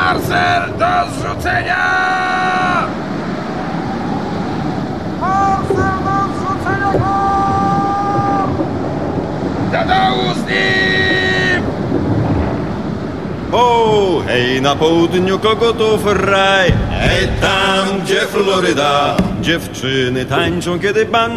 Parcel do zrzucenia! Parcel do zrzucenia go! Do dołu z nim! O, hej, na południu kogutów raj. Hej, tam, gdzie Floryda. Dziewczyny tańczą, kiedy ban